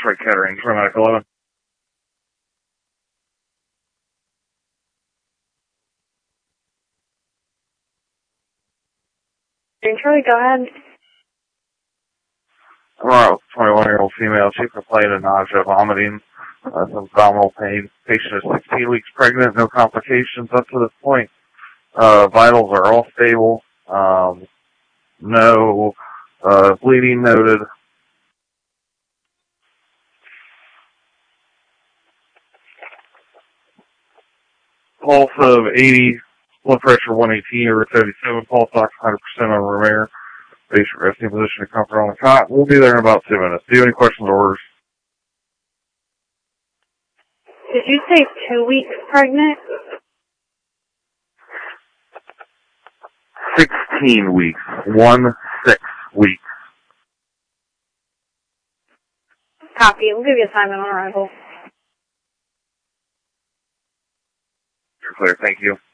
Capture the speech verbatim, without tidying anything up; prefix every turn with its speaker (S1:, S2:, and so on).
S1: Detroit Kettering, Paramedic eleven.
S2: Charlie, go ahead.
S1: Tomorrow, twenty-one-year-old female, chief complaint of nausea, vomiting, uh, some abdominal pain. Patient is sixteen weeks pregnant, no complications up to this point. Uh, vitals are all stable. Um, no uh, bleeding noted. Pulse of eighty, blood pressure one eighteen over seventy-seven, pulse ox one hundred percent on Romero. Patient resting position of comfort on the cot. We'll be there in about two minutes. Do you have any questions or orders?
S2: Did you say two weeks pregnant?
S1: Sixteen weeks. One six weeks.
S2: Copy. We'll give you a time on arrival.
S1: You're clear. Thank you.